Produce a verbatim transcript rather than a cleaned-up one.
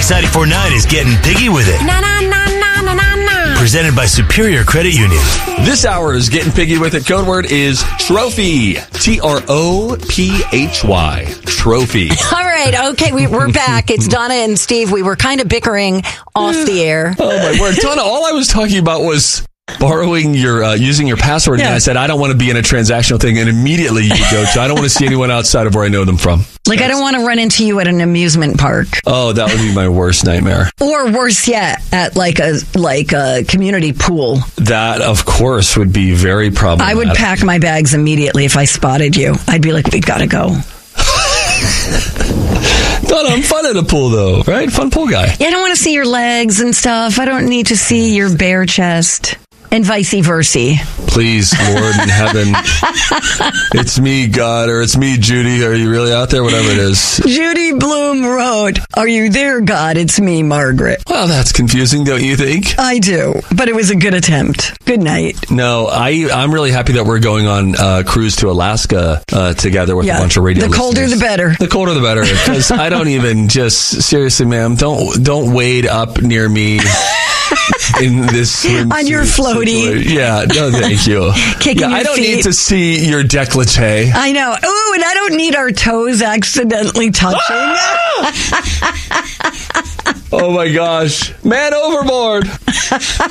Mix ninety-four point nine is getting piggy with it. Na na na na na na na. Presented by Superior Credit Union. This hour is getting piggy with it. Code word is trophy. T R O P H Y. Trophy. All right. Okay. We, we're back. It's Donna and Steve. We were kind of bickering off the air. Oh, my word. Donna, all I was talking about was borrowing your, uh, using your password. Yeah. And I said, I don't want to be in a transactional thing. And immediately you go to, I don't want to see anyone outside of where I know them from. Like, I don't want to run into you at an amusement park. Oh, that would be my worst nightmare. Or worse yet, at like a like a community pool. That, of course, would be very problematic. I would pack my bags immediately if I spotted you. I'd be like, we gotta go. Donna, I'm fun at a pool, though, right? Fun pool guy. Yeah, I don't want to see your legs and stuff. I don't need to see your bare chest. And vice versa. Please, Lord in heaven. It's me, God, or it's me, Judy. Are you really out there? Whatever it is. Judy Bloom wrote, are you there, God? It's me, Margaret. Well, that's confusing, don't you think? I do, but it was a good attempt. Good night. No, I, I'm really happy that we're going on a cruise to Alaska uh, together with Yeah, a bunch of radio the colder listeners. the better. The colder the better. Because I don't even just, seriously, ma'am, don't, don't wade up near me. In this on your floaty. Situation. Yeah, no, thank you. Kicking yeah, your I don't feet. need to see your décolleté. I know. Ooh, and I don't need our toes accidentally touching. Oh my gosh. Man overboard.